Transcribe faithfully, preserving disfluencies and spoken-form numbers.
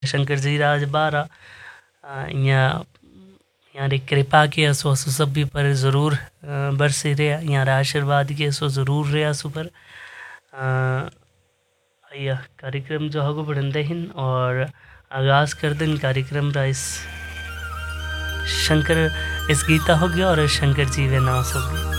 शंकर जी राज बारा यहाँ यार कृपा के सो सभी पर ज़रूर बरसे रहा यार आशीर्वाद के सो ज़रूर रहा सु पर यह कार्यक्रम जो है बढ़ते हैं और आगाज़ कर दिन कार्यक्रम का इस शंकर इस गीता हो गया और शंकर जी वे नाश हो गए।